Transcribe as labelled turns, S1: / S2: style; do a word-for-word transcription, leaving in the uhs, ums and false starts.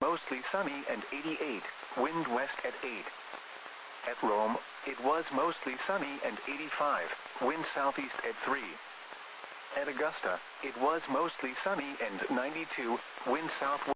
S1: mostly sunny and eighty-eight, wind west at eight. At Rome, it was mostly sunny and eighty-five, wind southeast at three. At Augusta, it was mostly sunny and ninety-two, wind southwest.